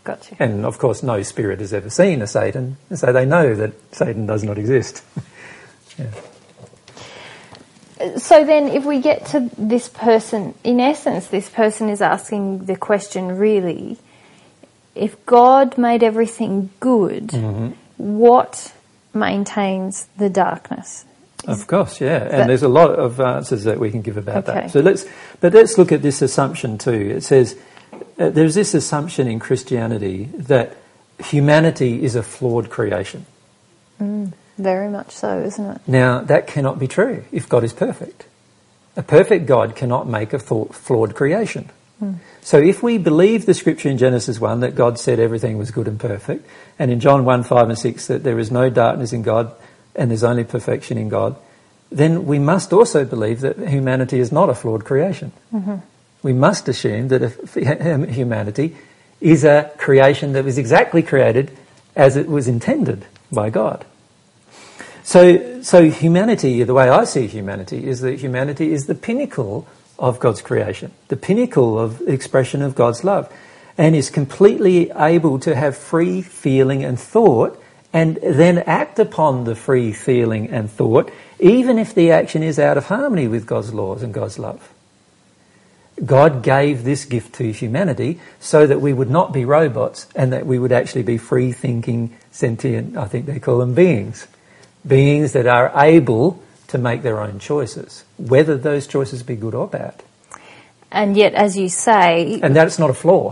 Gotcha. And, of course, no spirit has ever seen a Satan, so they know that Satan does not exist. Yeah. So then if we get to this person, in essence, this person is asking the question really, if God made everything good, what maintains the darkness? Of course, yeah. And there's a lot of answers that we can give about that. So let's look at this assumption too. It says there's this assumption in Christianity that humanity is a flawed creation. Very much so, isn't it? Now, that cannot be true if God is perfect. A perfect God cannot make a flawed creation. So if we believe the scripture in Genesis 1 that God said everything was good and perfect, and in John 1, 5 and 6 that there is no darkness in God and there's only perfection in God, then we must also believe that humanity is not a flawed creation. We must assume that humanity is a creation that was exactly created as it was intended by God. So humanity, the way I see humanity, is that humanity is the pinnacle of God's creation, the pinnacle of expression of God's love, and is completely able to have free feeling and thought and then act upon the free feeling and thought, even if the action is out of harmony with God's laws and God's love. God gave this gift to humanity so that we would not be robots and that we would actually be free-thinking, sentient, I think they call them beings that are able to make their own choices, whether those choices be good or bad. And yet, as you say... And that's not a flaw.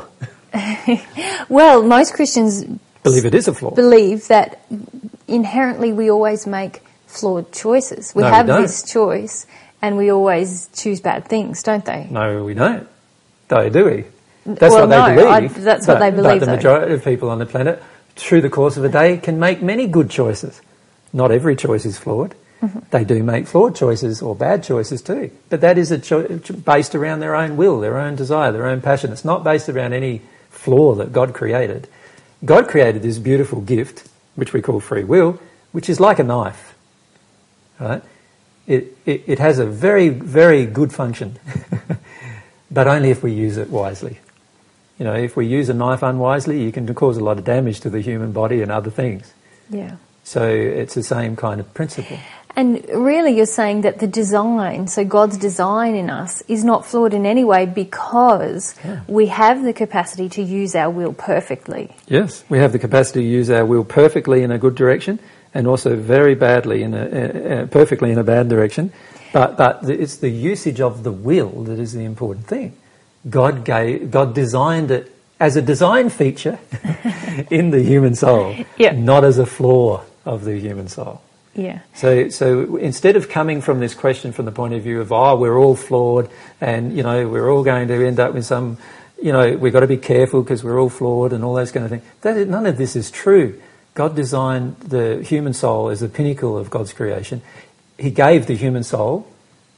Well, most Christians... believe it is a flaw. Believe that inherently we always make flawed choices. We have this choice and we always choose bad things, don't they? No, we don't. Do we? That's what they believe. That's what they believe, but the majority of people on the planet, through the course of a day, can make many good choices. Not every choice is flawed. They do make flawed choices or bad choices too. But that is based around their own will, their own desire, their own passion. It's not based around any flaw that God created. God created this beautiful gift, which we call free will, which is like a knife. Right? It has a very, very good function, but only if we use it wisely. You know, if we use a knife unwisely, you can cause a lot of damage to the human body and other things. Yeah. So it's the same kind of principle. And really you're saying that the design, so God's design in us, is not flawed in any way because we have the capacity to use our will perfectly. Yes, we have the capacity to use our will perfectly in a good direction and also very badly perfectly in a bad direction. But it's the usage of the will that is the important thing. God designed it as a design feature in the human soul, not as a flaw of the human soul. Yeah. So instead of coming from this question from the point of view of, we're all flawed and, we're all going to end up with some, we've got to be careful because we're all flawed and all those kind of things. None of this is true. God designed the human soul as the pinnacle of God's creation. He gave the human soul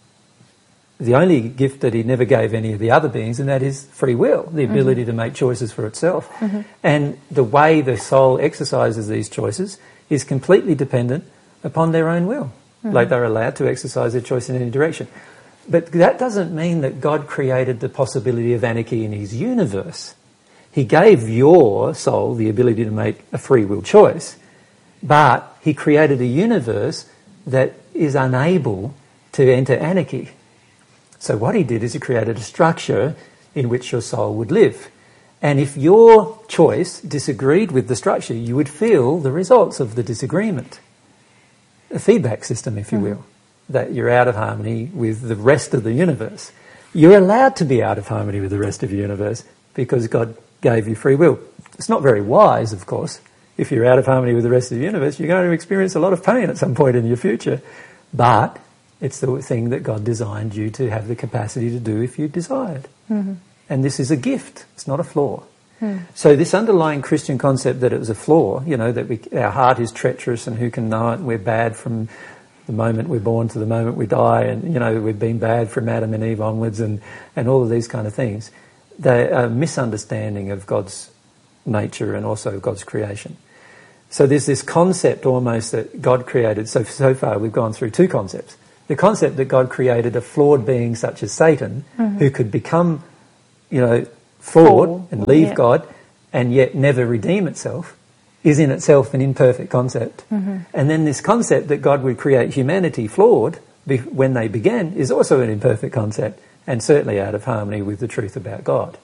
the only gift that he never gave any of the other beings, and that is free will, the ability to make choices for itself. And the way the soul exercises these choices is completely dependent upon their own will. Like they're allowed to exercise their choice in any direction. But that doesn't mean that God created the possibility of anarchy in his universe. He gave your soul the ability to make a free will choice, but he created a universe that is unable to enter anarchy. So what he did is he created a structure in which your soul would live. And if your choice disagreed with the structure, you would feel the results of the disagreement. A feedback system, if you will, that you're out of harmony with the rest of the universe. You're allowed to be out of harmony with the rest of the universe because God gave you free will. It's not very wise, of course. If you're out of harmony with the rest of the universe, you're going to experience a lot of pain at some point in your future. But it's the thing that God designed you to have the capacity to do if you desired. And this is a gift. It's not a flaw. So this underlying Christian concept that it was a flaw, that our heart is treacherous and who can know it, and we're bad from the moment we're born to the moment we die, and, we've been bad from Adam and Eve onwards, and all of these kind of things. They're a misunderstanding of God's nature and also God's creation. So there's this concept almost that God created. So far we've gone through two concepts. The concept that God created a flawed being such as Satan, who could become, flawed and leave God and yet never redeem itself is in itself an imperfect concept. And then this concept that God would create humanity flawed when they began is also an imperfect concept, and certainly out of harmony with the truth about God.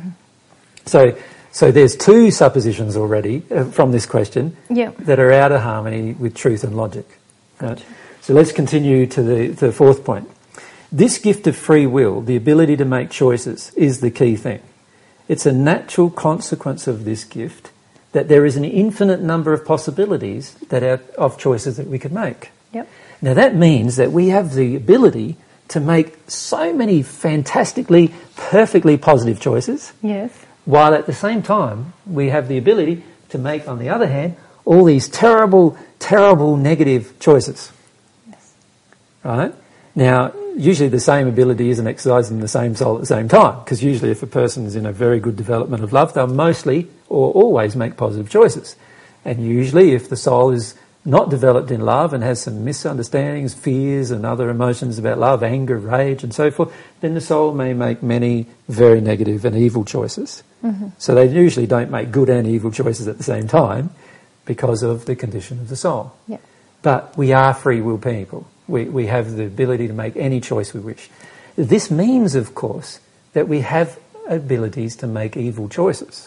So there's two suppositions already from this question that are out of harmony with truth and logic. Right? So let's continue to the fourth point. This gift of free will, the ability to make choices, is the key thing. It's a natural consequence of this gift that there is an infinite number of possibilities of choices that we could make. Now that means that we have the ability to make so many fantastically, perfectly positive choices, while at the same time we have the ability to make, on the other hand, all these terrible, terrible negative choices. Right? Now, usually the same ability isn't exercised in the same soul at the same time, because usually if a person is in a very good development of love, they'll mostly or always make positive choices. And usually if the soul is not developed in love and has some misunderstandings, fears and other emotions about love, anger, rage and so forth, then the soul may make many very negative and evil choices. So they usually don't make good and evil choices at the same time because of the condition of the soul. But we are free will people. We have the ability to make any choice we wish. This means, of course, that we have abilities to make evil choices.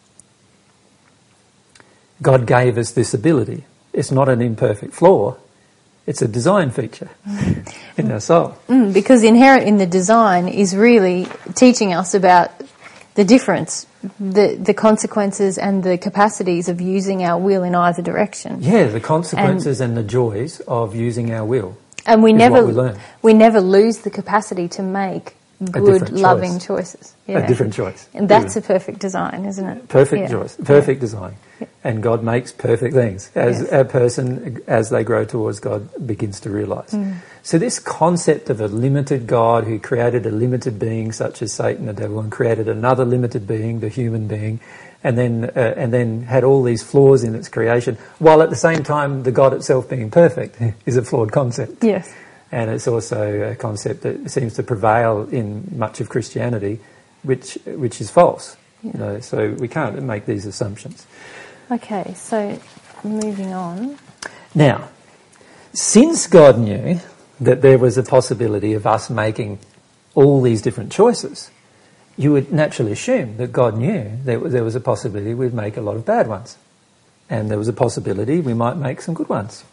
God gave us this ability. It's not an imperfect flaw. It's a design feature in our soul. Because inherent in the design is really teaching us about the difference, the consequences and the capacities of using our will in either direction. Yeah, the consequences and the joys of using our will. And we never lose the capacity to make good, loving choices. A different choice. And that's a perfect design, isn't it? Perfect choice, perfect design. And God makes perfect things as a person, as they grow towards God, begins to realise. So this concept of a limited God who created a limited being such as Satan, the devil, and created another limited being, the human being, and then had all these flaws in its creation, while at the same time the God itself being perfect, is a flawed concept. And it's also a concept that seems to prevail in much of Christianity, which is false. You know, so we can't make these assumptions. Okay, so moving on. Now, since God knew that there was a possibility of us making all these different choices, you would naturally assume that God knew that there was a possibility we'd make a lot of bad ones. And there was a possibility we might make some good ones.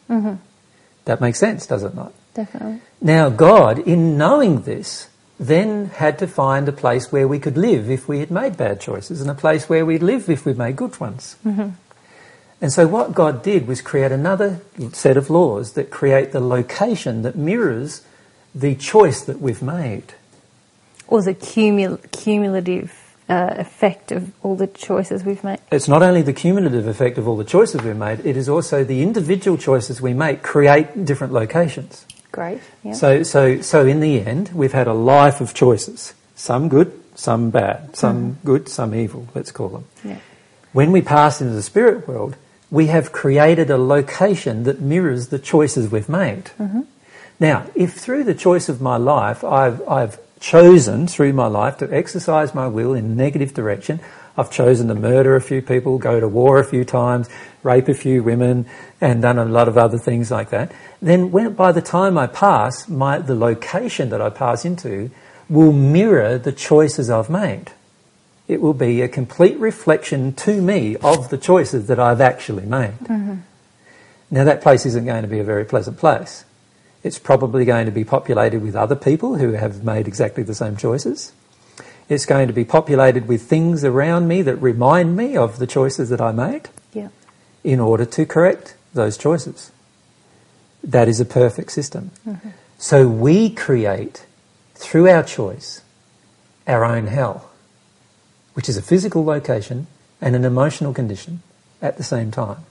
That makes sense, does it not? Definitely. Now, God, in knowing this, then had to find a place where we could live if we had made bad choices, and a place where we'd live if we made good ones. And so what God did was create another set of laws that create the location that mirrors the choice that we've made. Or the cumulative effect of all the choices we've made. It's not only the cumulative effect of all the choices we've made, it is also the individual choices we make create different locations. Great. Yeah. So in the end, we've had a life of choices. Some good, some bad. Some good, some evil, let's call them. Yeah. When we pass into the spirit world, we have created a location that mirrors the choices we've made. Now, if through the choice of my life I've chosen through my life to exercise my will in a negative direction, I've chosen to murder a few people, go to war a few times, rape a few women, and done a lot of other things like that, then by the time I pass, the location that I pass into will mirror the choices I've made. It will be a complete reflection to me of the choices that I've actually made. Now that place isn't going to be a very pleasant place. It's probably going to be populated with other people who have made exactly the same choices. It's going to be populated with things around me that remind me of the choices that I made in order to correct those choices. That is a perfect system. So we create, through our choice, our own hell, which is a physical location and an emotional condition at the same time.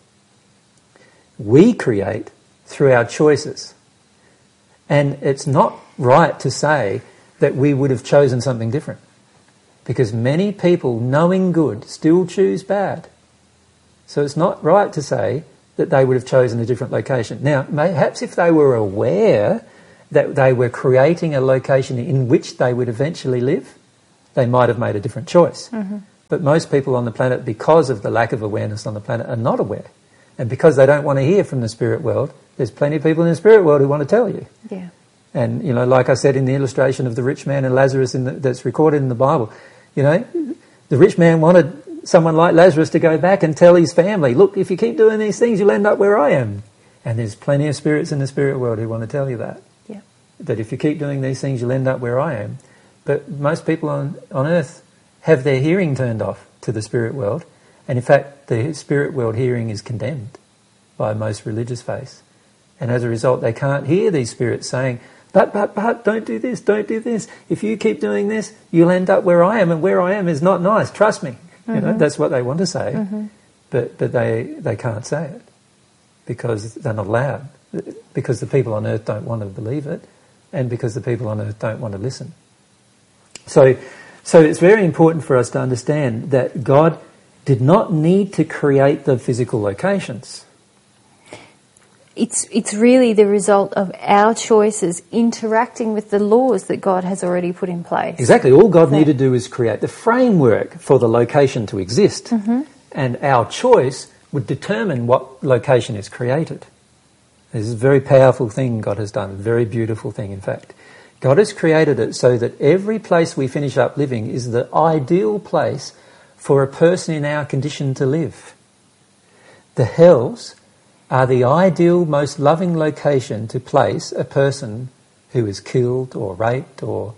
We create through our choices. And it's not right to say that we would have chosen something different, because many people, knowing good, still choose bad. So it's not right to say that they would have chosen a different location. Now, perhaps if they were aware that they were creating a location in which they would eventually live, they might have made a different choice. But most people on the planet, because of the lack of awareness on the planet, are not aware. And because they don't want to hear from the spirit world, there's plenty of people in the spirit world who want to tell you. Yeah. And, you know, like I said in the illustration of the rich man and Lazarus that's recorded in the Bible, you know, the rich man wanted someone like Lazarus to go back and tell his family, look, if you keep doing these things, you'll end up where I am. And there's plenty of spirits in the spirit world who want to tell you that. Yeah. That if you keep doing these things, you'll end up where I am. But most people on earth have their hearing turned off to the spirit world. And in fact, the spirit world hearing is condemned by most religious faiths. And as a result, they can't hear these spirits saying, but, don't do this, don't do this. If you keep doing this, you'll end up where I am, and where I am is not nice, trust me. Mm-hmm. You know, that's what they want to say. Mm-hmm. But they can't say it because they're not allowed. Because the people on earth don't want to believe it, and because the people on earth don't want to listen. So it's very important for us to understand that God did not need to create the physical locations. It's really the result of our choices interacting with the laws that God has already put in place. Exactly. All God needed to do is create the framework for the location to exist. Mm-hmm. And our choice would determine what location is created. This is a very powerful thing God has done, a very beautiful thing, in fact. God has created it so that every place we finish up living is the ideal place for a person in our condition to live. The hells are the ideal, most loving location to place a person who is killed or raped or,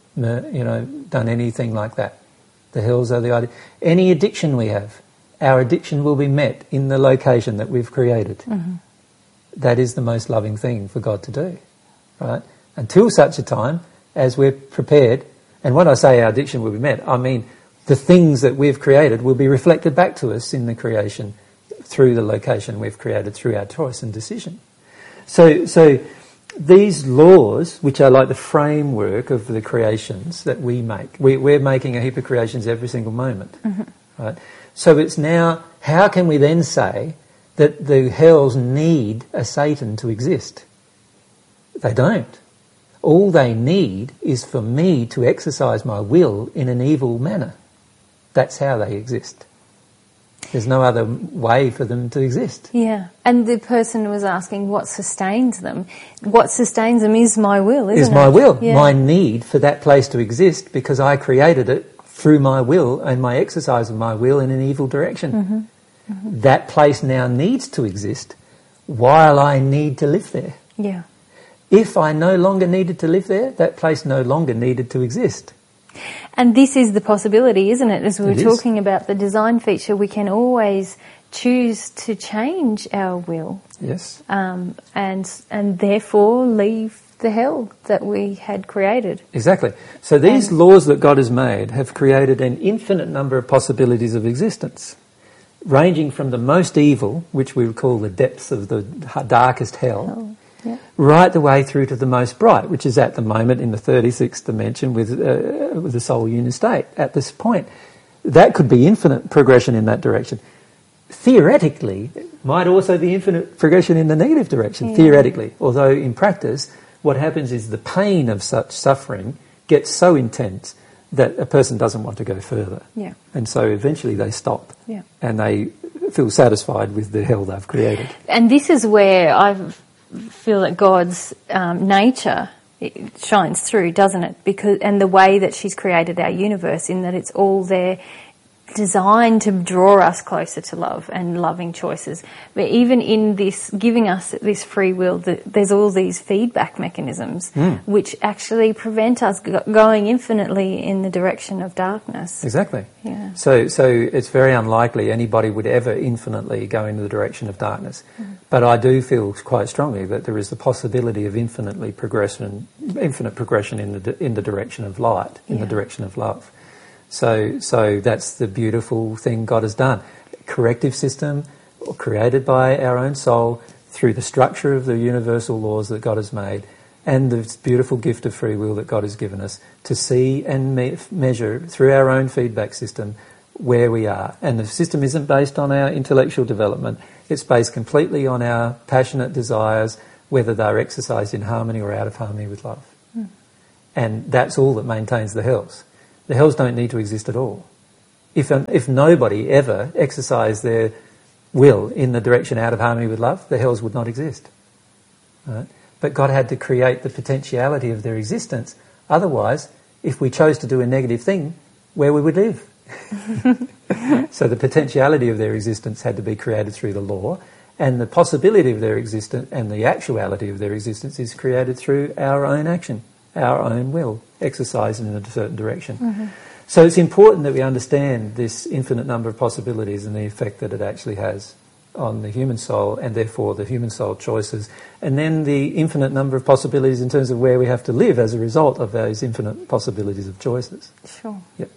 done anything like that. The hells are the ideal. Any addiction we have, our addiction will be met in the location that we've created. Mm-hmm. That is the most loving thing for God to do, right? Until such a time as we're prepared, and when I say our addiction will be met, I mean the things that we've created will be reflected back to us in the creation through the location we've created through our choice and decision. So these laws, which are like the framework of the creations that we make, we're making a heap of creations every single moment, mm-hmm. right? So it's now, how can we then say that the hells need a Satan to exist? They don't. All they need is for me to exercise my will in an evil manner. That's how they exist. There's no other way for them to exist. Yeah, and the person was asking what sustains them. What sustains them is my will, isn't it? Is my will, yeah. My need for that place to exist because I created it through my will and my exercise of my will in an evil direction. Mm-hmm. Mm-hmm. That place now needs to exist while I need to live there. Yeah. If I no longer needed to live there, that place no longer needed to exist. And this is the possibility, isn't it? As we were talking about the design feature, we can always choose to change our will. Yes. And therefore leave the hell that we had created. Exactly. So these laws that God has made have created an infinite number of possibilities of existence, ranging from the most evil, which we would call the depths of the darkest hell, yeah. right the way through to the most bright, which is at the moment in the 36th dimension with the soul union state. At this point, that could be infinite progression in that direction. Theoretically, it might also be infinite progression in the negative direction, theoretically. Although in practice, what happens is the pain of such suffering gets so intense that a person doesn't want to go further. Yeah. And so eventually they stop. Yeah. And they feel satisfied with the hell they've created. And this is where I feel that God's nature shines through, doesn't it? And the way that she's created our universe, in that it's all there designed to draw us closer to love and loving choices. But even in this, giving us this free will, there's all these feedback mechanisms which actually prevent us going infinitely in the direction of darkness. Exactly. Yeah. So it's very unlikely anybody would ever infinitely go in the direction of darkness. But I do feel quite strongly that there is the possibility of infinite progression in the direction of light, in the direction of love. So that's the beautiful thing God has done. Corrective system created by our own soul through the structure of the universal laws that God has made, and the beautiful gift of free will that God has given us to see and measure through our own feedback system where we are. And the system isn't based on our intellectual development. It's based completely on our passionate desires, whether they're exercised in harmony or out of harmony with love. And that's all that maintains the hells. The hells don't need to exist at all. If nobody ever exercised their will in the direction out of harmony with love, the hells would not exist. Right? But God had to create the potentiality of their existence. Otherwise, if we chose to do a negative thing, where we would live? So the potentiality of their existence had to be created through the law, and the possibility of their existence and the actuality of their existence is created through our own action, our own will, exercised in a certain direction. Mm-hmm. So it's important that we understand this infinite number of possibilities and the effect that it actually has on the human soul, and therefore the human soul choices, and then the infinite number of possibilities in terms of where we have to live as a result of those infinite possibilities of choices. Sure. Yep.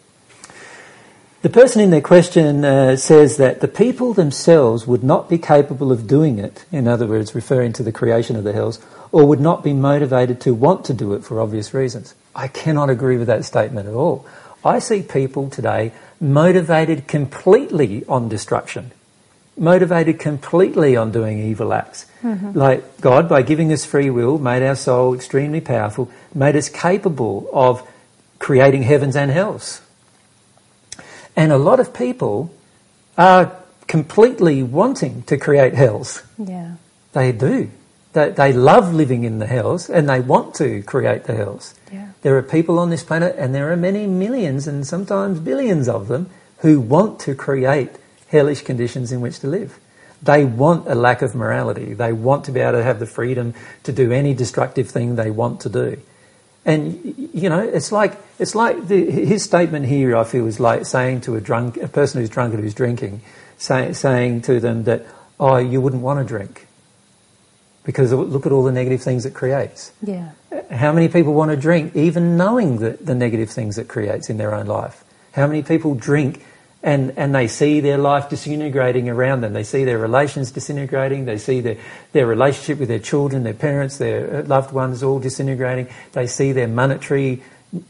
The person in their question says that the people themselves would not be capable of doing it, in other words, referring to the creation of the hells, or would not be motivated to want to do it for obvious reasons. I cannot agree with that statement at all. I see people today motivated completely on destruction, motivated completely on doing evil acts. Mm-hmm. Like God, by giving us free will, made our soul extremely powerful, made us capable of creating heavens and hells. And a lot of people are completely wanting to create hells. Yeah. They do. They love living in the hells, and they want to create the hells. Yeah. There are people on this planet, and there are many millions and sometimes billions of them, who want to create hellish conditions in which to live. They want a lack of morality. They want to be able to have the freedom to do any destructive thing they want to do. And, you know, it's like his statement here, I feel, is like saying to a person who's drunk and who's drinking, saying to them that, oh, you wouldn't want to drink because look at all the negative things it creates. Yeah. How many people want to drink even knowing the negative things it creates in their own life? How many people drink and they see their life disintegrating around them? They see their relations disintegrating. They see their relationship with their children, their parents, their loved ones all disintegrating. They see their monetary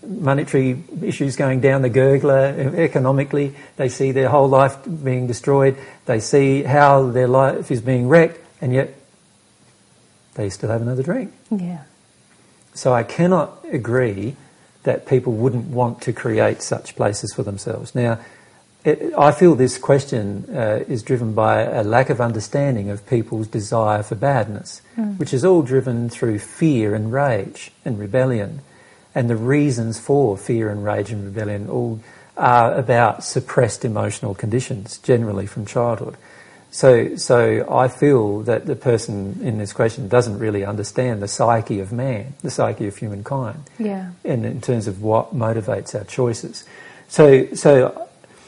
issues going down the gurgler economically. They see their whole life being destroyed. They see how their life is being wrecked, and yet they still have another drink. Yeah. So I cannot agree that people wouldn't want to create such places for themselves. Now, I feel this question is driven by a lack of understanding of people's desire for badness, which is all driven through fear and rage and rebellion. And the reasons for fear and rage and rebellion all are about suppressed emotional conditions, generally from childhood. So I feel that the person in this question doesn't really understand the psyche of man, the psyche of humankind, yeah, and in terms of what motivates our choices. So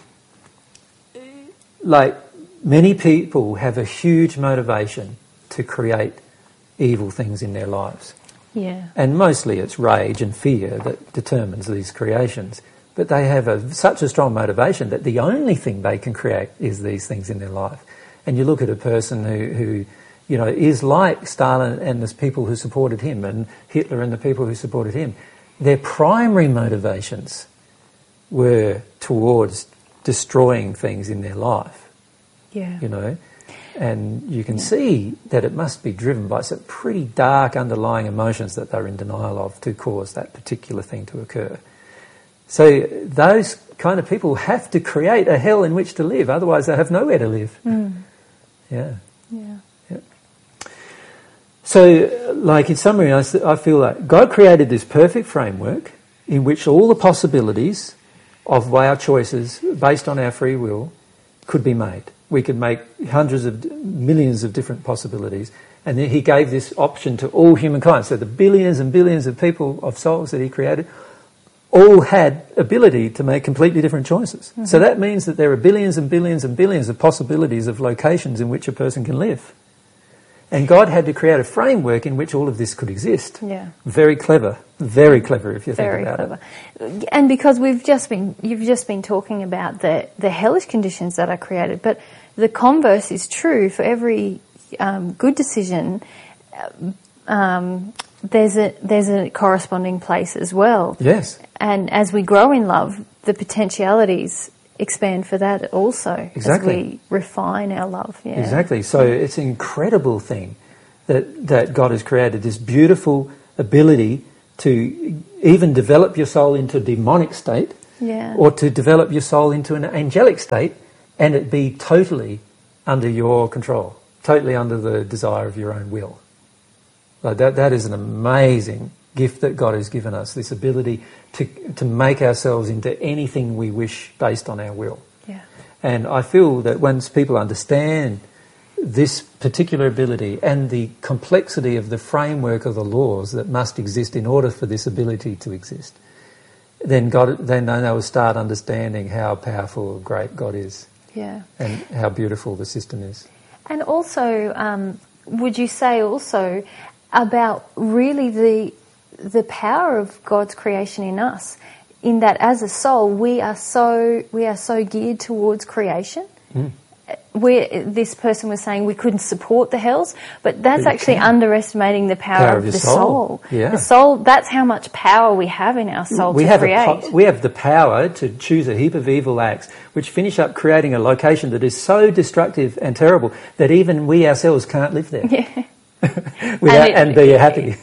like many people have a huge motivation to create evil things in their lives. Yeah. And mostly it's rage and fear that determines these creations. But they have such a strong motivation that the only thing they can create is these things in their life. And you look at a person who you know, is like Stalin and the people who supported him, and Hitler and the people who supported him. Their primary motivations were towards destroying things in their life. Yeah. You know, and you can see that it must be driven by some pretty dark underlying emotions that they're in denial of to cause that particular thing to occur. So those kind of people have to create a hell in which to live, otherwise they have nowhere to live. Yeah. Yeah. Yeah. So, like in summary, I feel like God created this perfect framework in which all the possibilities of our choices based on our free will could be made. We could make hundreds of millions of different possibilities, and then he gave this option to all humankind. So the billions and billions of people, of souls that he created, all had ability to make completely different choices. Mm-hmm. So that means that there are billions and billions and billions of possibilities of locations in which a person can live. And God had to create a framework in which all of this could exist. Yeah. Very clever if you think about it. And because you've just been talking about the hellish conditions that are created, but the converse is true. For every good decision, there's a corresponding place as well. Yes. And as we grow in love, the potentialities expand for that also. Exactly. As we refine our love. Yeah. Exactly. So it's an incredible thing that God has created, this beautiful ability to even develop your soul into a demonic state, Yeah. or to develop your soul into an angelic state and it be totally under your control, totally under the desire of your own will. Like that is an amazing gift that God has given us, this ability to make ourselves into anything we wish based on our will. Yeah. And I feel that once people understand this particular ability and the complexity of the framework of the laws that must exist in order for this ability to exist, then they will start understanding how powerful or great God is. Yeah. And how beautiful the system is. And also, would you say also about really the power of God's creation in us, in that as a soul we are so geared towards creation. Where this person was saying we couldn't support the hells, but that's actually underestimating the power of the soul. Yeah. The soul, that's how much power we have in our soul to create. We have the power to choose a heap of evil acts which finish up creating a location that is so destructive and terrible that even we ourselves can't live there. Yeah. and be happy.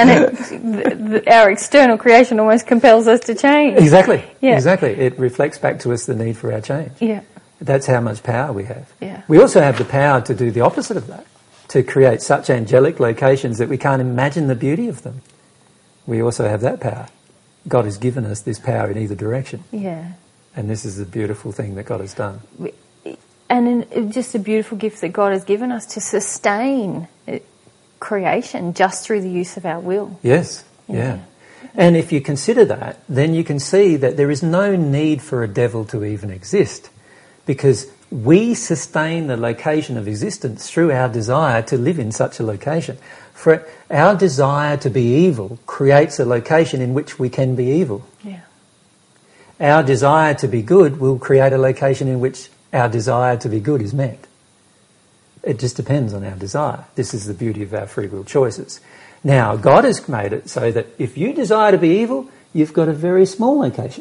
And our external creation almost compels us to change. Exactly. Yeah. Exactly. It reflects back to us the need for our change. Yeah. That's how much power we have. Yeah. We also have the power to do the opposite of that, to create such angelic locations that we can't imagine the beauty of them. We also have that power. God has given us this power in either direction. Yeah. And this is the beautiful thing that God has done. And just a beautiful gift that God has given us to sustain creation just through the use of our will. Yes, yeah. And if you consider that, then you can see that there is no need for a devil to even exist, because we sustain the location of existence through our desire to live in such a location. For our desire to be evil creates a location in which we can be evil. Yeah. Our desire to be good will create a location in which our desire to be good is met. It just depends on our desire. This is the beauty of our free will choices. Now, God has made it so that if you desire to be evil, you've got a very small location.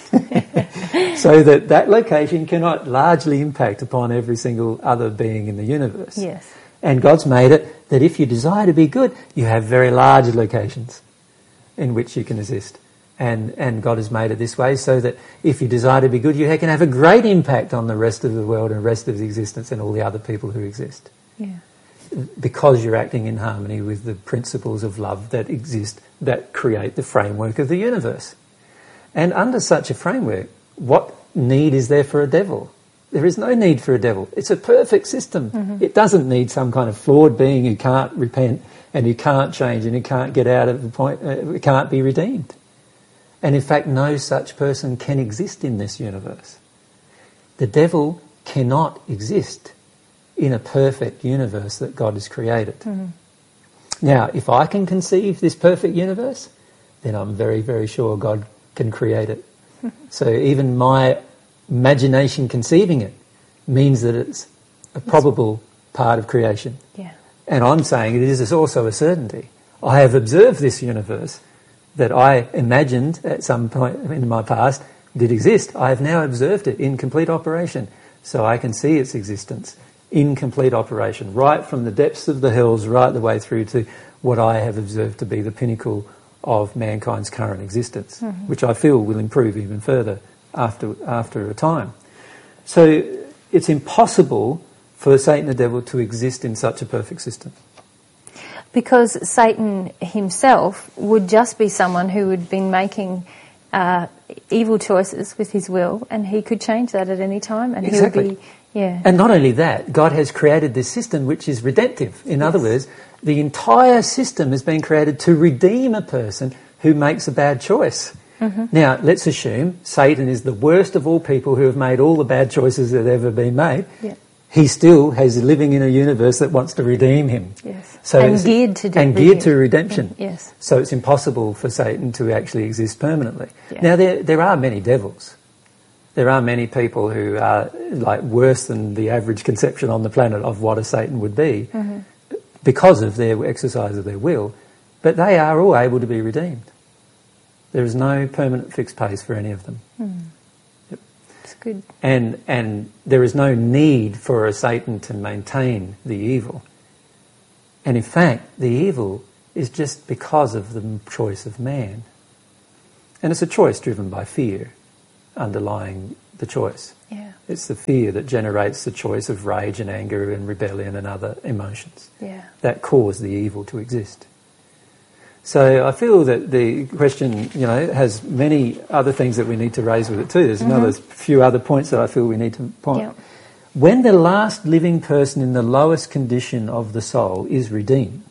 So that location cannot largely impact upon every single other being in the universe. Yes. And God's made it that if you desire to be good, you have very large locations in which you can exist. And God has made it this way so that if you desire to be good, you can have a great impact on the rest of the world and the rest of the existence and all the other people who exist. Yeah. Because you're acting in harmony with the principles of love that exist, that create the framework of the universe. And under such a framework, what need is there for a devil? There is no need for a devil. It's a perfect system. Mm-hmm. It doesn't need some kind of flawed being who can't repent and who can't change and who can't get out of the point, can't be redeemed. And in fact, no such person can exist in this universe. The devil cannot exist in a perfect universe that God has created. Mm-hmm. Now, if I can conceive this perfect universe, then I'm very, very sure God can create it. So even my imagination conceiving it means that it's a probable part of creation. Yeah. And I'm saying it is also a certainty. I have observed this universe that I imagined at some point in my past did exist. I have now observed it in complete operation. So I can see its existence in complete operation, right from the depths of the hells right the way through to what I have observed to be the pinnacle of mankind's current existence, mm-hmm. which I feel will improve even further after a time. So it's impossible for Satan the devil to exist in such a perfect system. Because Satan himself would just be someone who had been making evil choices with his will, and he could change that at any time, and exactly. he would be, yeah. And not only that, God has created this system which is redemptive. In other words, the entire system has been created to redeem a person who makes a bad choice. Mm-hmm. Now, let's assume Satan is the worst of all people who have made all the bad choices that have ever been made. Yeah. He still is living in a universe that wants to redeem him. Yes. So and geared to redemption. Yes. So it's impossible for Satan to actually exist permanently. Yeah. Now, there are many devils. There are many people who are like worse than the average conception on the planet of what a Satan would be, mm-hmm. because of their exercise of their will, but they are all able to be redeemed. There is no permanent fixed pace for any of them. Mm. Yep. It's good. And there is no need for a Satan to maintain the evil. And in fact, the evil is just because of the choice of man. And it's a choice driven by fear. underlying the choice. Yeah. It's the fear that generates the choice of rage and anger and rebellion and other emotions that cause the evil to exist. So I feel that the question, has many other things that we need to raise with it too. There's another few other points that I feel we need to point. Yep. When the last living person in the lowest condition of the soul is redeemed,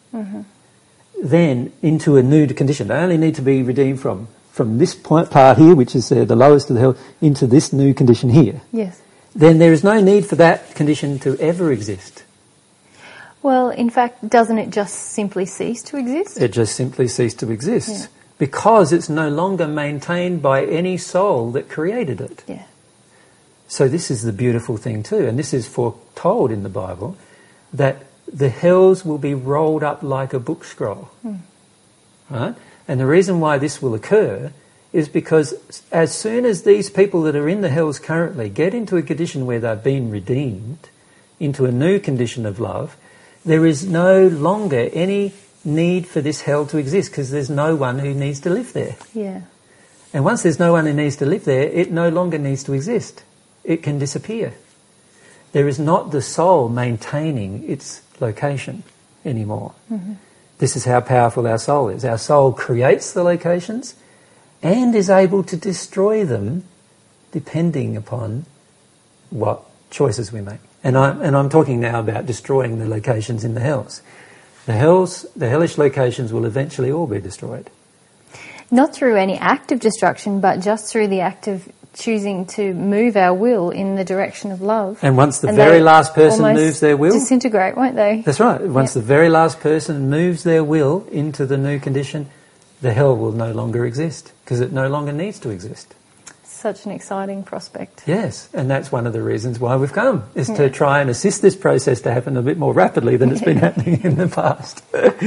then into a new condition. They only need to be redeemed from this part here, which is the lowest of the hell, into this new condition here. Yes. Then there is no need for that condition to ever exist. Well, in fact, doesn't it just simply cease to exist? It just simply ceased to exist because it's no longer maintained by any soul that created it. Yeah. So this is the beautiful thing too, and this is foretold in the Bible, that the hells will be rolled up like a book scroll. Right? And the reason why this will occur is because as soon as these people that are in the hells currently get into a condition where they've been redeemed, into a new condition of love, there is no longer any need for this hell to exist because there's no one who needs to live there. Yeah. And once there's no one who needs to live there, it no longer needs to exist. It can disappear. There is not the soul maintaining its location anymore. This is how powerful our soul is. Our soul creates the locations and is able to destroy them depending upon what choices we make. And I'm talking now about destroying the locations in the hells. The hellish locations will eventually all be destroyed. Not through any act of destruction, but just through the act of choosing to move our will in the direction of love. And once the very last person moves their will... disintegrate, won't they? That's right. Once the very last person moves their will into the new condition, the hell will no longer exist because it no longer needs to exist. Such an exciting prospect. Yes, and that's one of the reasons why we've come, is to try and assist this process to happen a bit more rapidly than it's been happening in the past.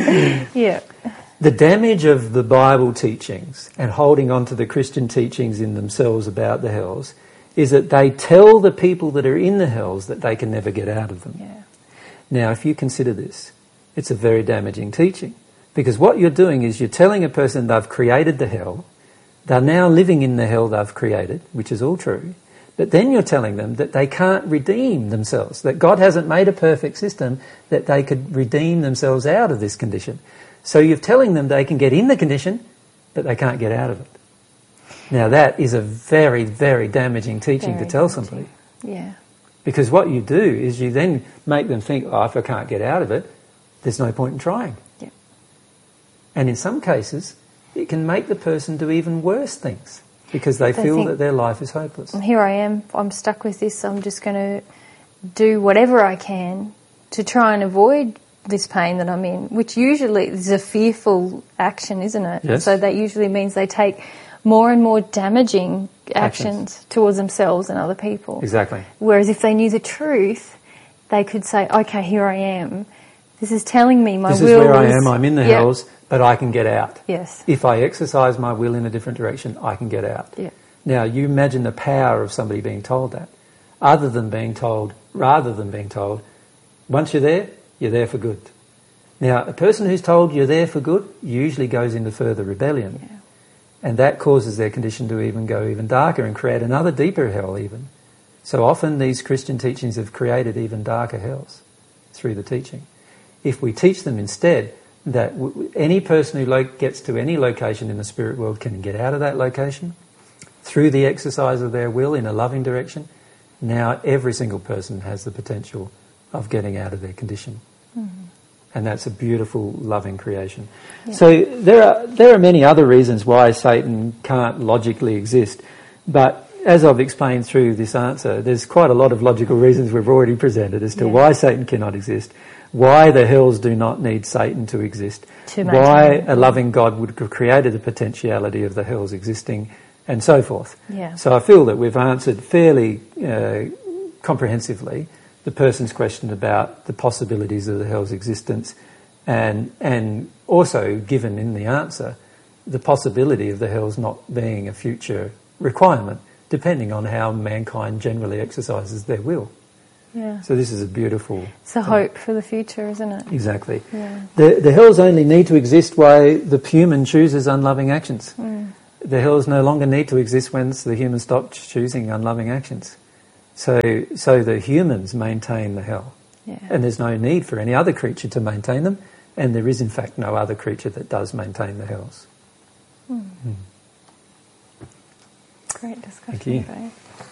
The damage of the Bible teachings and holding on to the Christian teachings in themselves about the hells is that they tell the people that are in the hells that they can never get out of them. Yeah. Now, if you consider this, it's a very damaging teaching because what you're doing is you're telling a person they've created the hell, they're now living in the hell they've created, which is all true, but then you're telling them that they can't redeem themselves, that God hasn't made a perfect system that they could redeem themselves out of this condition. So you're telling them they can get in the condition, but they can't get out of it. Now that is a very, very damaging teaching to tell somebody. Yeah. Because what you do is you then make them think, if I can't get out of it, there's no point in trying. Yeah. And in some cases, it can make the person do even worse things because they feel that their life is hopeless. Here I am, I'm stuck with this, I'm just going to do whatever I can to try and avoid this pain that I'm in, which usually is a fearful action, isn't it? Yes. So that usually means they take more and more damaging actions towards themselves and other people. Exactly. Whereas if they knew the truth, they could say, okay, here I am. This is telling me my will is... This is where I am, I'm in the hells, but I can get out. Yes. If I exercise my will in a different direction, I can get out. Yeah. Now, you imagine the power of somebody being told that, rather than being told, once you're there for good. Now, a person who's told you're there for good usually goes into further rebellion. Yeah. And that causes their condition to go even darker and create another deeper hell even. So often these Christian teachings have created even darker hells through the teaching. If we teach them instead that any person who gets to any location in the spirit world can get out of that location through the exercise of their will in a loving direction, now every single person has the potential of getting out of their condition. And that's a beautiful, loving creation. Yeah. So there are many other reasons why Satan can't logically exist. But as I've explained through this answer, there's quite a lot of logical reasons we've already presented as to why Satan cannot exist, why the hells do not need Satan to exist, why a loving God would have created the potentiality of the hells existing, and so forth. Yeah. So I feel that we've answered fairly comprehensively the person's question about the possibilities of the hell's existence, and also given in the answer the possibility of the hell's not being a future requirement, depending on how mankind generally exercises their will. Yeah. So this is a beautiful... It's a hope for the future, isn't it? Exactly. Yeah. The hells only need to exist while the human chooses unloving actions. the hells no longer need to exist once the human stopped choosing unloving actions. So the humans maintain the hell. Yeah. And there's no need for any other creature to maintain them, and there is in fact no other creature that does maintain the hells. Great discussion. Thank you. Today.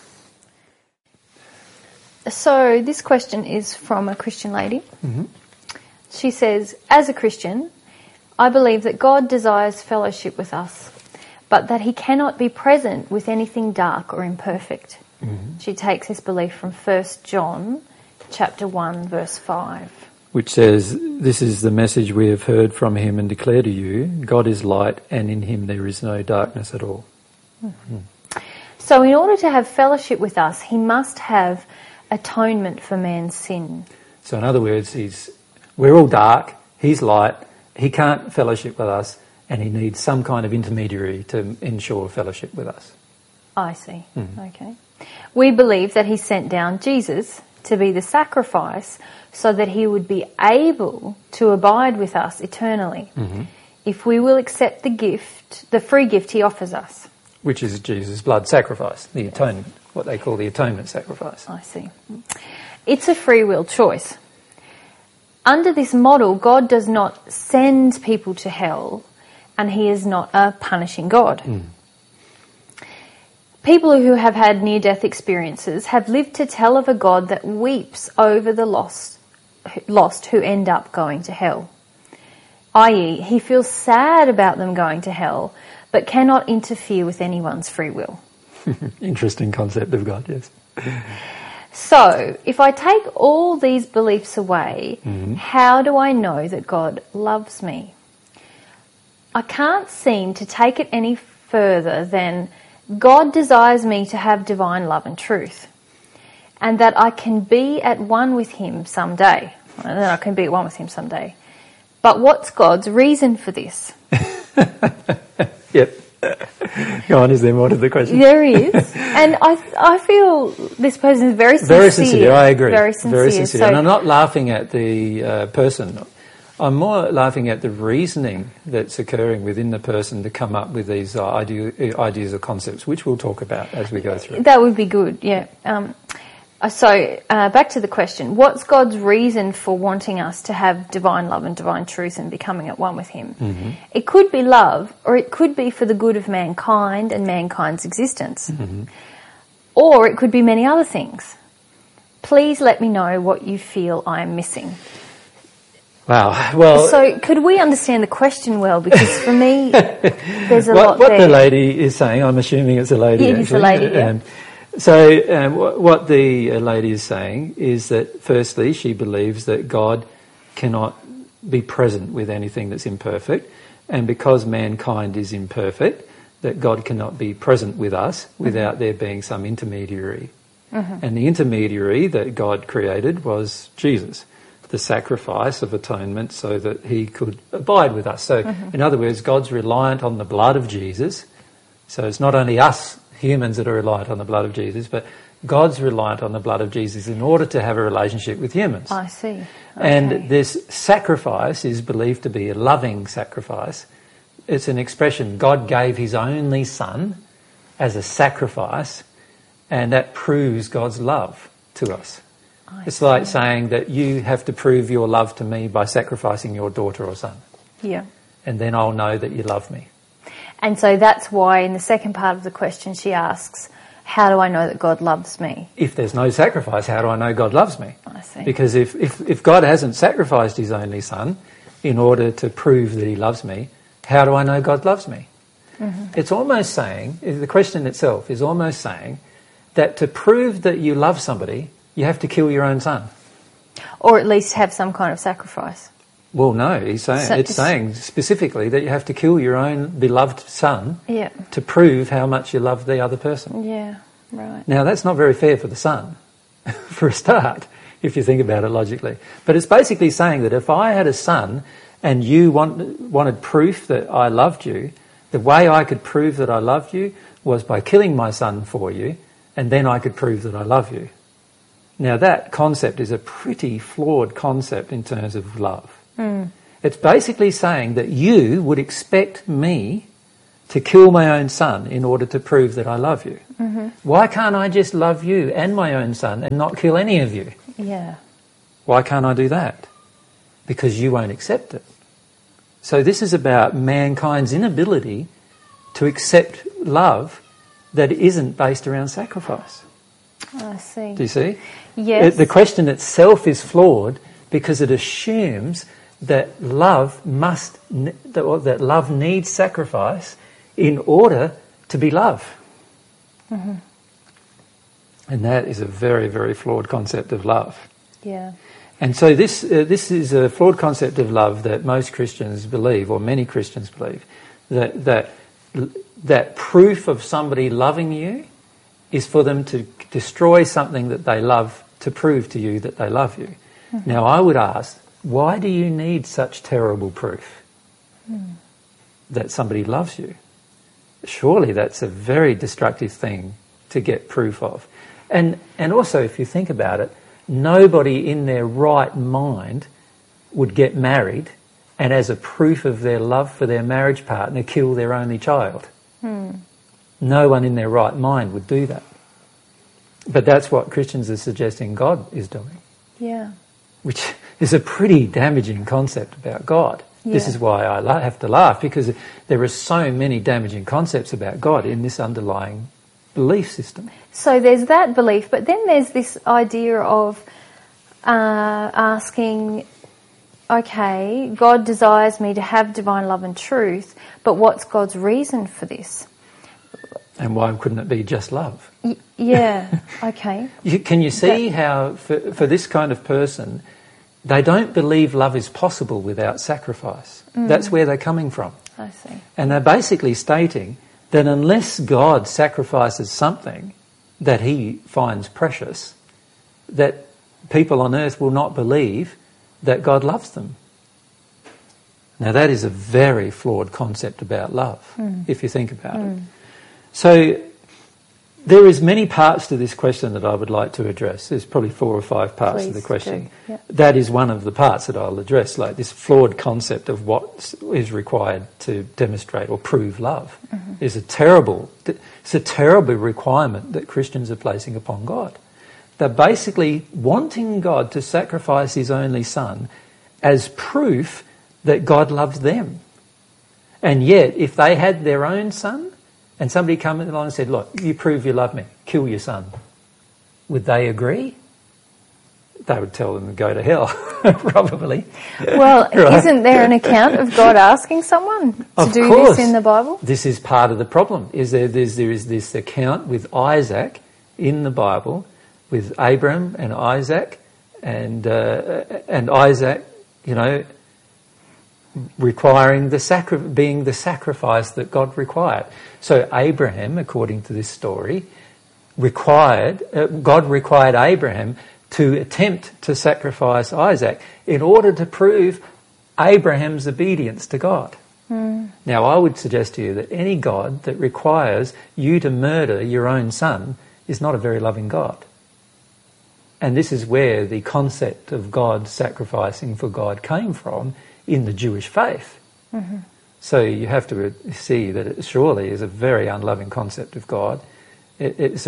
So this question is from a Christian lady. Mm-hmm. She says, as a Christian, I believe that God desires fellowship with us, but that he cannot be present with anything dark or imperfect. Mm-hmm. She takes this belief from 1 John chapter 1 verse 5. Which says, this is the message we have heard from him and declare to you, God is light and in him there is no darkness at all. Mm-hmm. So in order to have fellowship with us, he must have atonement for man's sin. So in other words, we're all dark, he's light, he can't fellowship with us, and he needs some kind of intermediary to ensure fellowship with us. I see. Okay. We believe that he sent down Jesus to be the sacrifice so that he would be able to abide with us eternally if we will accept the free gift he offers us. Which is Jesus' blood sacrifice, the atonement, what they call the atonement sacrifice. I see. It's a free will choice. Under this model, God does not send people to hell, and he is not a punishing God. People who have had near-death experiences have lived to tell of a God that weeps over the lost who end up going to hell. I.e., he feels sad about them going to hell, but cannot interfere with anyone's free will. Interesting concept of God, yes. So, if I take all these beliefs away, how do I know that God loves me? I can't seem to take it any further than God desires me to have divine love and truth, and that I can be at one with him someday. And that I can be at one with him someday. But what's God's reason for this? Yep. Go on, is there more to the question? There is. And I feel this person is very sincere. Very sincere, I agree. Very sincere. Very sincere. So, and I'm not laughing at the person. I'm more laughing at the reasoning that's occurring within the person to come up with these ideas or concepts, which we'll talk about as we go through. that would be good, yeah. So back to the question. What's God's reason for wanting us to have divine love and divine truth and becoming at one with him? It could be love, or it could be for the good of mankind and mankind's existence. Or it could be many other things. Please let me know what you feel I am missing. Wow. Well, so could we understand the question well? Because for me, there's a lot what there. the lady is saying, I'm assuming it's a lady. It is a lady, yeah. What the lady is saying is that, firstly, she believes that God cannot be present with anything that's imperfect, and because mankind is imperfect, that God cannot be present with us without there being some intermediary. And the intermediary that God created was Jesus, the sacrifice of atonement so that he could abide with us. So, in other words, God's reliant on the blood of Jesus. So it's not only us humans that are reliant on the blood of Jesus, but God's reliant on the blood of Jesus in order to have a relationship with humans. I see. Okay. And this sacrifice is believed to be a loving sacrifice. It's an expression, God gave his only son as a sacrifice, and that proves God's love to us. It's like saying that you have to prove your love to me by sacrificing your daughter or son. Yeah. And then I'll know that you love me. And so that's why in the second part of the question she asks, how do I know that God loves me? If there's no sacrifice, how do I know God loves me? I see. Because if God hasn't sacrificed his only son in order to prove that he loves me, how do I know God loves me? It's almost saying, the question itself is almost saying that to prove that you love somebody, you have to kill your own son. Or at least have some kind of sacrifice. Well, no, it's saying specifically that you have to kill your own beloved son to prove how much you love the other person. Yeah, right. Now, that's not very fair for the son, for a start, if you think about it logically. But it's basically saying that if I had a son and you wanted proof that I loved you, the way I could prove that I loved you was by killing my son for you, and then I could prove that I love you. Now, that concept is a pretty flawed concept in terms of love. It's basically saying that you would expect me to kill my own son in order to prove that I love you? Why can't I just love you and my own son and not kill any of you? Yeah. Why can't I do that? Because you won't accept it. So this is about mankind's inability to accept love that isn't based around sacrifice. I see. Do you see? Yes. The question itself is flawed because it assumes that love that love needs sacrifice in order to be love. And that is a very, very flawed concept of love. Yeah. And so this is a flawed concept of love that most Christians believe, or many Christians believe, that proof of somebody loving you is for them to destroy something that they love to prove to you that they love you. Now I would ask, why do you need such terrible proof that somebody loves you? Surely that's a very destructive thing to get proof of. And also, if you think about it, nobody in their right mind would get married and as a proof of their love for their marriage partner kill their only child. No one in their right mind would do that. But that's what Christians are suggesting God is doing. Yeah. Which is a pretty damaging concept about God. Yeah. This is why I have to laugh, because there are so many damaging concepts about God in this underlying belief system. So there's that belief, but then there's this idea of asking, okay, God desires me to have divine love and truth, but what's God's reason for this? And why couldn't it be just love? Yeah, okay. Can you see how, for this kind of person, they don't believe love is possible without sacrifice? That's where they're coming from. I see. And they're basically stating that unless God sacrifices something that he finds precious, that people on earth will not believe that God loves them. Now that is a very flawed concept about love, if you think about it. So there is many parts to this question that I would like to address. There's probably 4 or 5 parts to the question. Yep. That is one of the parts that I'll address, like this flawed concept of what is required to demonstrate or prove love. It's a terrible requirement that Christians are placing upon God. They're basically wanting God to sacrifice his only son as proof that God loves them. And yet, if they had their own son, and somebody came along and said, look, you prove you love me, kill your son, would they agree? They would tell them to go to hell, probably. Well, Right? Isn't there an account of God asking someone to do this in the Bible? This is part of the problem. There is this account with Isaac in the Bible, with Abraham and Isaac, and Isaac, requiring being the sacrifice that God required. So Abraham, according to this story, God required Abraham to attempt to sacrifice Isaac in order to prove Abraham's obedience to God. Now I would suggest to you that any God that requires you to murder your own son is not a very loving God. And this is where the concept of God sacrificing for God came from in the Jewish faith. So you have to see that it surely is a very unloving concept of God. It's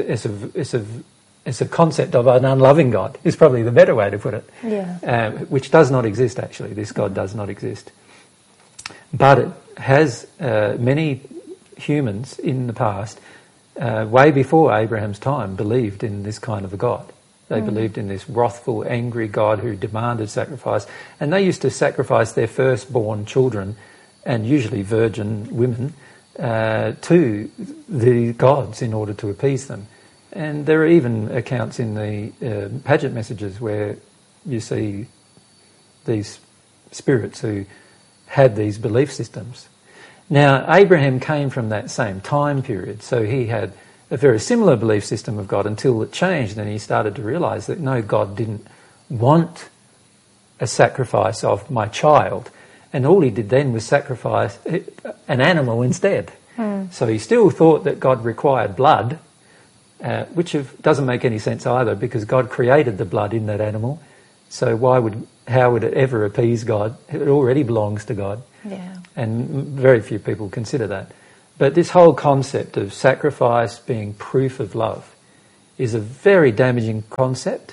a concept of an unloving God, is probably the better way to put it. Yeah. Which does not exist, actually. This God does not exist. But it has many humans in the past, way before Abraham's time, believed in this kind of a God. They believed in this wrathful, angry God who demanded sacrifice. And they used to sacrifice their firstborn children, and usually virgin women, to the gods in order to appease them. And there are even accounts in the Paget messages where you see these spirits who had these belief systems. Now, Abraham came from that same time period, so he had a very similar belief system of God until it changed, and he started to realise that no, God didn't want a sacrifice of my child, and all he did then was sacrifice an animal instead. So he still thought that God required blood, which doesn't make any sense either, because God created the blood in that animal, so how would it ever appease God? It already belongs to God. Yeah. And very few people consider that. But this whole concept of sacrifice being proof of love is a very damaging concept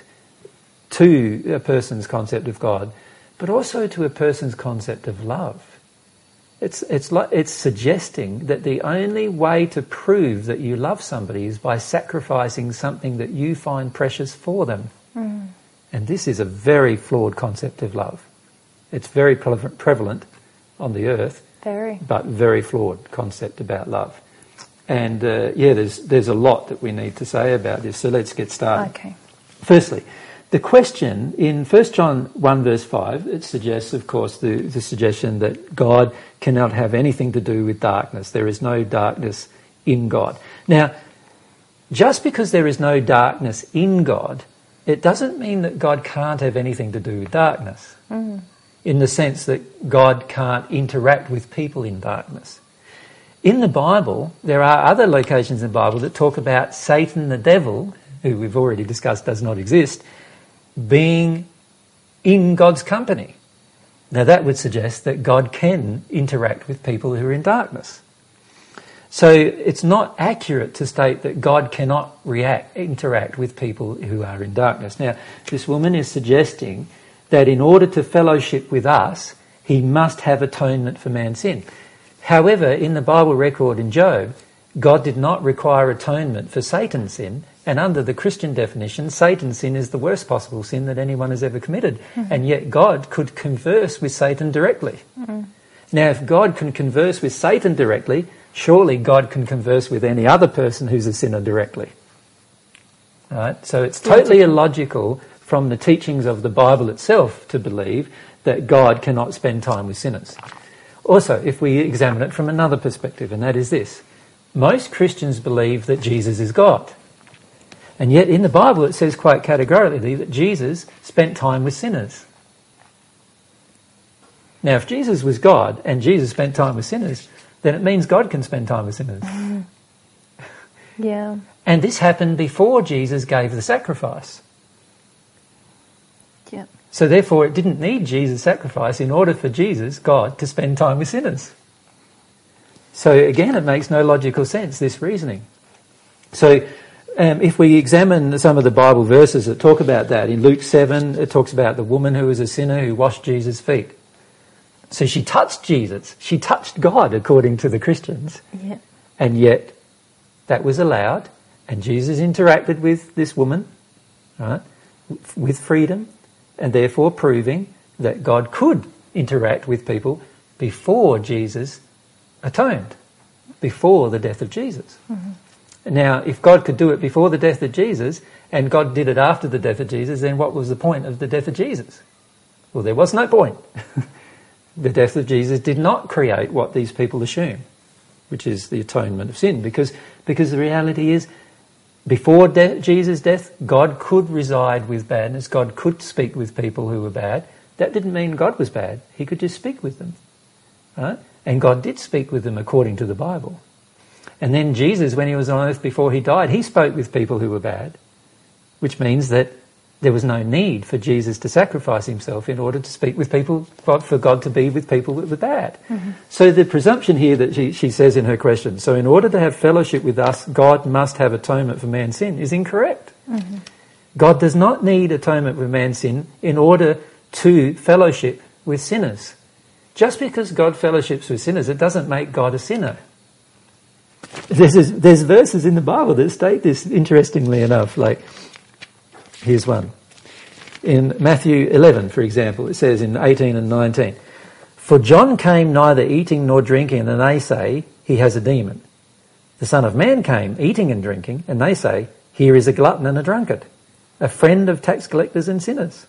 to a person's concept of God, but also to a person's concept of love. It's suggesting that the only way to prove that you love somebody is by sacrificing something that you find precious for them. Mm. And this is a very flawed concept of love. It's very prevalent on the earth, but very flawed concept about love. And there's a lot that we need to say about this, so let's get started. Okay. Firstly, the question in 1 John 1 verse 5, it suggests, of course, the suggestion that God cannot have anything to do with darkness. There is no darkness in God. Now, just because there is no darkness in God, it doesn't mean that God can't have anything to do with darkness, in the sense that God can't interact with people in darkness. In the Bible, there are other locations in the Bible that talk about Satan the devil, who we've already discussed does not exist, being in God's company. Now that would suggest that God can interact with people who are in darkness. So it's not accurate to state that God cannot interact with people who are in darkness. Now, this woman is suggesting that in order to fellowship with us, he must have atonement for man's sin. However, in the Bible record in Job, God did not require atonement for Satan's sin, and under the Christian definition, Satan's sin is the worst possible sin that anyone has ever committed. Mm-hmm. And yet God could converse with Satan directly. Mm-hmm. Now, if God can converse with Satan directly, surely God can converse with any other person who's a sinner directly. Right? So it's totally illogical from the teachings of the Bible itself to believe that God cannot spend time with sinners. Also, if we examine it from another perspective, and that is this. Most Christians believe that Jesus is God. And yet in the Bible it says quite categorically that Jesus spent time with sinners. Now, if Jesus was God and Jesus spent time with sinners, then it means God can spend time with sinners. Yeah. And this happened before Jesus gave the sacrifice. Yeah. So therefore it didn't need Jesus' sacrifice in order for Jesus, God, to spend time with sinners. So again, it makes no logical sense, this reasoning. So if we examine some of the Bible verses that talk about that, in Luke 7, it talks about the woman who was a sinner who washed Jesus' feet. So she touched Jesus. She touched God, according to the Christians. Yeah. And yet that was allowed, and Jesus interacted with this woman, right, with freedom, and therefore proving that God could interact with people before Jesus atoned, before the death of Jesus. Mm-hmm. Now, if God could do it before the death of Jesus, and God did it after the death of Jesus, then what was the point of the death of Jesus? Well, there was no point. The death of Jesus did not create what these people assume, which is the atonement of sin, because the reality is, before Jesus' death, God could reside with badness, God could speak with people who were bad. That didn't mean God was bad. He could just speak with them. Right? And God did speak with them according to the Bible. And then Jesus, when he was on earth before he died, he spoke with people who were bad, which means that there was no need for Jesus to sacrifice himself in order to speak with people, for God to be with people that were bad. Mm-hmm. So the presumption here that she says in her question, so in order to have fellowship with us, God must have atonement for man's sin, is incorrect. Mm-hmm. God does not need atonement for man's sin in order to fellowship with sinners. Just because God fellowships with sinners, it doesn't make God a sinner. There's verses in the Bible that state this, interestingly enough. Like, here's one. In Matthew 11, for example, it says in 18 and 19, "For John came neither eating nor drinking, and they say, he has a demon. The Son of Man came eating and drinking, and they say, here is a glutton and a drunkard, a friend of tax collectors and sinners."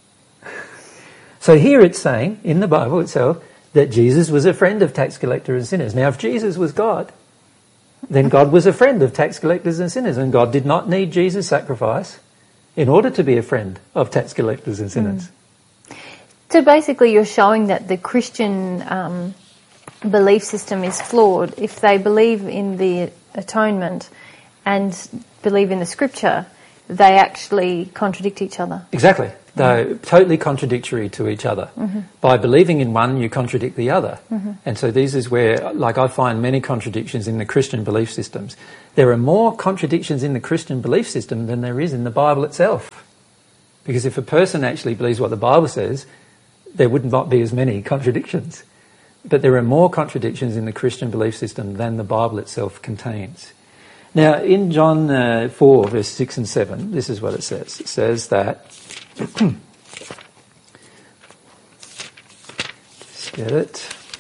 So here it's saying, in the Bible itself, that Jesus was a friend of tax collectors and sinners. Now, if Jesus was God, then God was a friend of tax collectors and sinners, and God did not need Jesus' sacrifice in order to be a friend of tax collectors and sinners. So basically you're showing that the Christian belief system is flawed. If they believe in the atonement and believe in the scripture, they actually contradict each other. Exactly. They're totally contradictory to each other. By believing in one, you contradict the other. And so this is where, like, I find many contradictions in the Christian belief systems. There are more contradictions in the Christian belief system than there is in the Bible itself. Because if a person actually believes what the Bible says, there would not be as many contradictions. But there are more contradictions in the Christian belief system than the Bible itself contains. Now, in John 4, verse 6 and 7, this is what it says. It says that... Let's get it.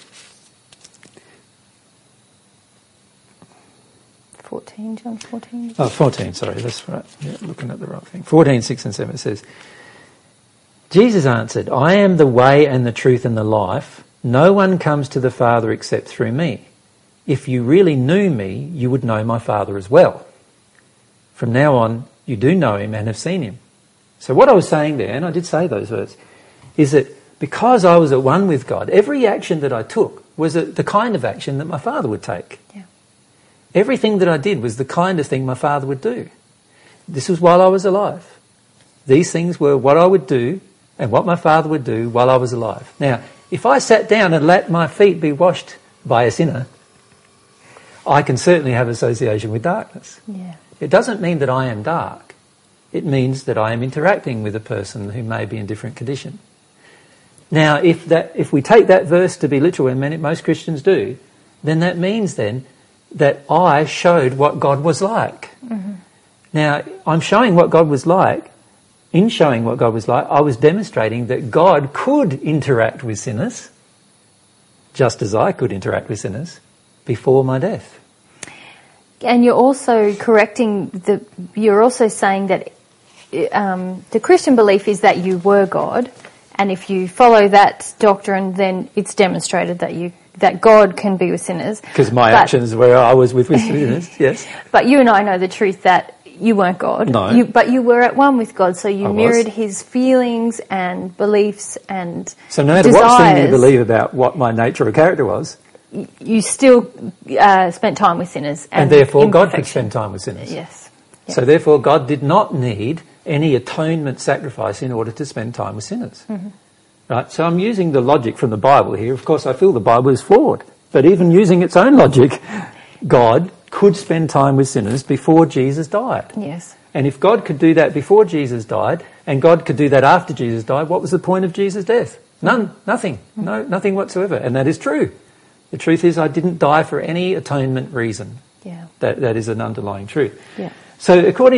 14, John 14. Oh, 14, sorry, that's right. Yeah, looking at the right thing. 14, 6 and 7, it says, Jesus answered, I am the way and the truth and the life. No one comes to the Father except through me. If you really knew me, you would know my Father as well. From now on, you do know him and have seen him. So what I was saying there, and I did say those words, is that because I was at one with God, every action that I took was the kind of action that my Father would take. Yeah. Everything that I did was the kind of thing my Father would do. This was while I was alive. These things were what I would do and what my Father would do while I was alive. Now, if I sat down and let my feet be washed by a sinner, I can certainly have association with darkness. Yeah. It doesn't mean that I am dark. It means that I am interacting with a person who may be in different condition. Now, if we take that verse to be literal, and most Christians do, then that means then that I showed what God was like. Now, I'm showing what God was like. In showing what God was like, I was demonstrating that God could interact with sinners, just as I could interact with sinners, before my death. And you're also you're also saying that the Christian belief is that you were God, and if you follow that doctrine, then it's demonstrated that God can be with sinners. Because my actions were I was with sinners, yes. But you and I know the truth that you weren't God. No. But you were at one with God, so you mirrored his feelings and beliefs and So no matter desires, what thing you believe about what my nature or character was, you still spent time with sinners. And therefore God could spend time with sinners. Yes. Yes. So therefore God did not need any atonement sacrifice in order to spend time with sinners. Right? So I'm using the logic from the Bible here. Of course I feel the Bible is flawed. But even using its own logic, God could spend time with sinners before Jesus died. Yes. And if God could do that before Jesus died, and God could do that after Jesus died, what was the point of Jesus' death? None. Nothing. No, nothing whatsoever. And that is true. The truth is I didn't die for any atonement reason. Yeah. That is an underlying truth. Yeah. So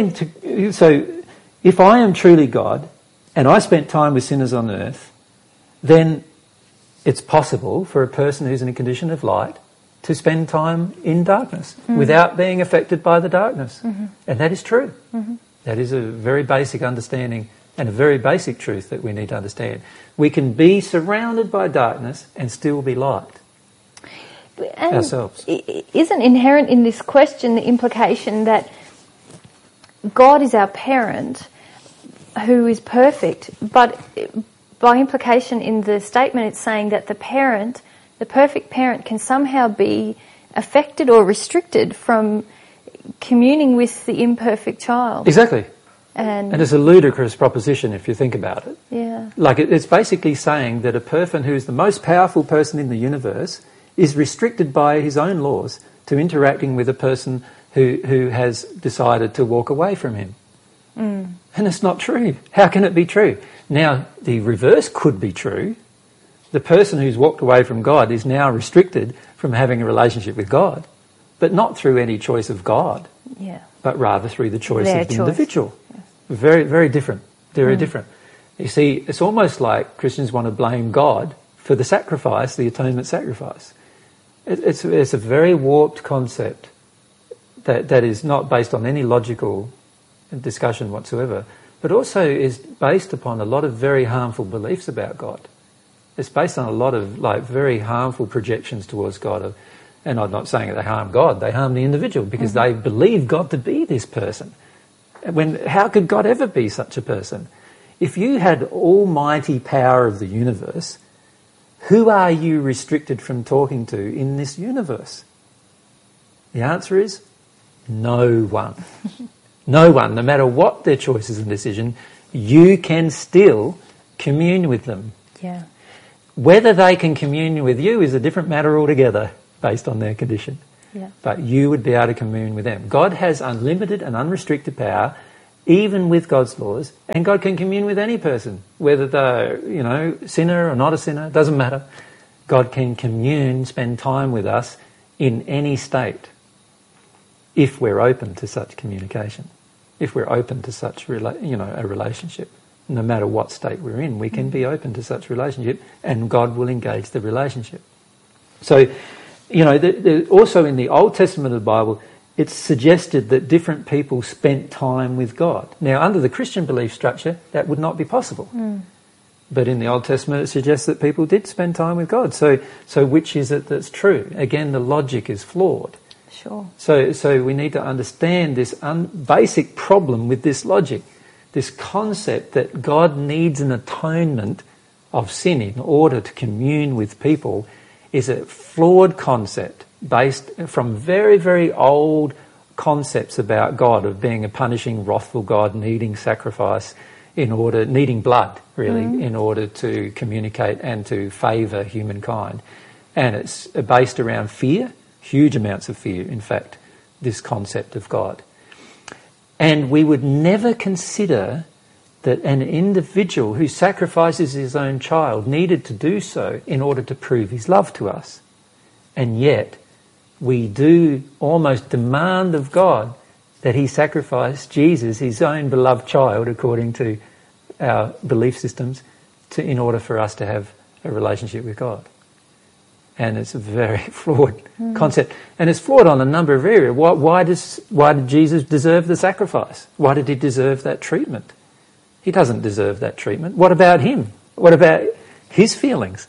if I am truly God and I spent time with sinners on earth, then it's possible for a person who's in a condition of light to spend time in darkness without being affected by the darkness. And that is true. That is a very basic understanding and a very basic truth that we need to understand. We can be surrounded by darkness and still be light. And ourselves. Isn't inherent in this question the implication that God is our parent who is perfect, but by implication in the statement it's saying that the perfect parent can somehow be affected or restricted from communing with the imperfect child. Exactly. And it's a ludicrous proposition if you think about it. Yeah. Like it's basically saying that a person who's the most powerful person in the universe is restricted by his own laws to interacting with a person who has decided to walk away from him. And it's not true. How can it be true? Now, the reverse could be true. The person who's walked away from God is now restricted from having a relationship with God, but not through any choice of God, but rather through the choice of the individual. Yes. Very, very different. Very different. You see, it's almost like Christians want to blame God for the sacrifice, the atonement sacrifice. It's a very warped concept that is not based on any logical discussion whatsoever, but also is based upon a lot of very harmful beliefs about God. It's based on a lot of very harmful projections towards God. And I'm not saying that they harm God, they harm the individual because they believe God to be this person. How could God ever be such a person? If you had almighty power of the universe, who are you restricted from talking to in this universe? The answer is no one. No one, no matter what their choices and decision, you can still commune with them. Yeah. Whether they can commune with you is a different matter altogether based on their condition. Yeah. But you would be able to commune with them. God has unlimited and unrestricted power, even with God's laws, and God can commune with any person, whether they're, sinner or not a sinner, doesn't matter. God can commune, spend time with us in any state, if we're open to such communication, if we're open to such a relationship. No matter what state we're in, we can be open to such relationship, and God will engage the relationship. So, also in the Old Testament of the Bible, it's suggested that different people spent time with God. Now, under the Christian belief structure, that would not be possible. But in the Old Testament, it suggests that people did spend time with God. So which is it that's true? Again, the logic is flawed. Sure. So we need to understand this basic problem with this logic, this concept that God needs an atonement of sin in order to commune with people is a flawed concept based from very, very old concepts about God, of being a punishing, wrathful God, needing sacrifice needing blood, really, in order to communicate and to favour humankind. And it's based around fear, huge amounts of fear, in fact, this concept of God. And we would never consider that an individual who sacrifices his own child needed to do so in order to prove his love to us. And yet, we do almost demand of God that he sacrifice Jesus, his own beloved child, according to our belief systems, in order for us to have a relationship with God. And it's a very flawed concept. And it's flawed on a number of areas. Why did Jesus deserve the sacrifice? Why did he deserve that treatment? He doesn't deserve that treatment. What about him? What about his feelings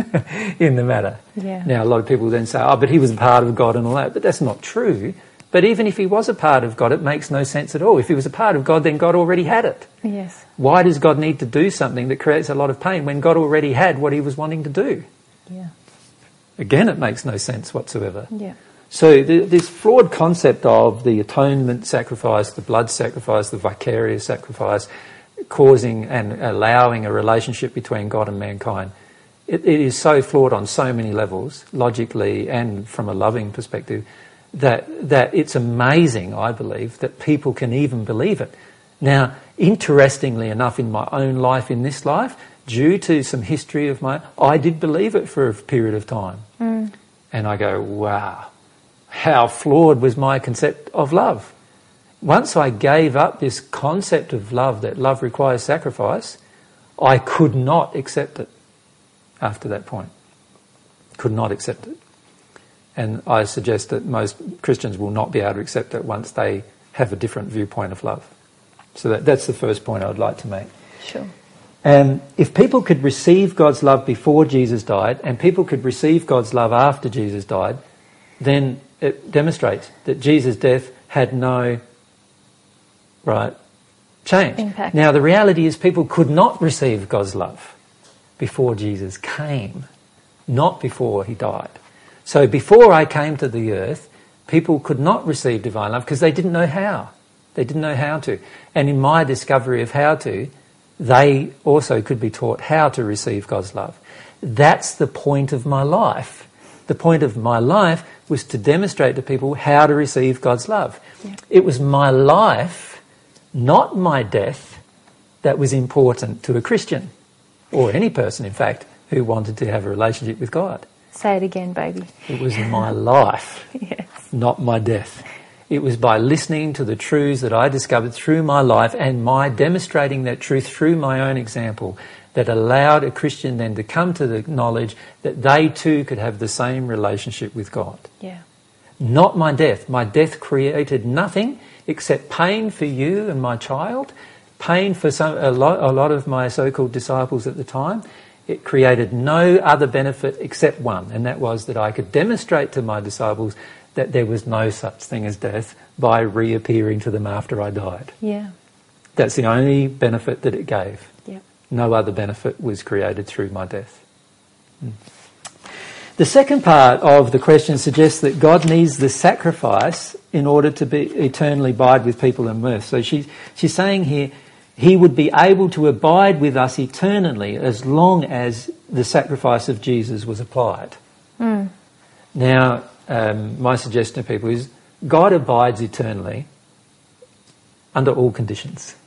in the matter? Yeah. Now, a lot of people then say, but he was a part of God and all that. But that's not true. But even if he was a part of God, it makes no sense at all. If he was a part of God, then God already had it. Yes. Why does God need to do something that creates a lot of pain when God already had what he was wanting to do? Yeah. Again, it makes no sense whatsoever. Yeah. So this flawed concept of the atonement sacrifice, the blood sacrifice, the vicarious sacrifice, causing and allowing a relationship between God and mankind, it is so flawed on so many levels, logically and from a loving perspective, that it's amazing, I believe, that people can even believe it. Now, interestingly enough, in my own life, in this life, due to some history of I did believe it for a period of time. And I go, wow, how flawed was my concept of love. Once I gave up this concept of love, that love requires sacrifice, I could not accept it after that point. Could not accept it. And I suggest that most Christians will not be able to accept it once they have a different viewpoint of love. So that's the first point I would like to make. Sure. If people could receive God's love before Jesus died, and people could receive God's love after Jesus died, then it demonstrates that Jesus' death had no change. Impact. Now, the reality is people could not receive God's love before Jesus came, not before he died. So before I came to the earth, people could not receive divine love because they didn't know how. They didn't know how to. And in my discovery of how to, they also could be taught how to receive God's love. That's the point of my life. The point of my life was to demonstrate to people how to receive God's love. Yeah. It was my life, not my death, that was important to a Christian, or any person, in fact, who wanted to have a relationship with God. Say it again, baby. It was my life, Yes. not my death. It was by listening to the truths that I discovered through my life and my demonstrating that truth through my own example that allowed a Christian then to come to the knowledge that they too could have the same relationship with God. Yeah. Not my death. My death created nothing except pain for you and my child, pain for a lot of my so-called disciples at the time. It created no other benefit except one, and that was that I could demonstrate to my disciples that there was no such thing as death by reappearing to them after I died. Yeah. That's the only benefit that it gave. Yeah. No other benefit was created through my death. The second part of the question suggests that God needs the sacrifice in order to be eternally abide with people in mirth. So she's saying here, he would be able to abide with us eternally as long as the sacrifice of Jesus was applied. Now, my suggestion to people is God abides eternally under all conditions.